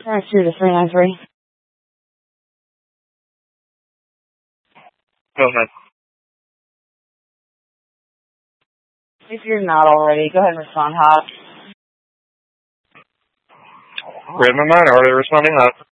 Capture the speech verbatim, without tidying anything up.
Parents two to three nine three. Go ahead. If you're not already, go ahead and respond hot. Raven nine, already responding hot.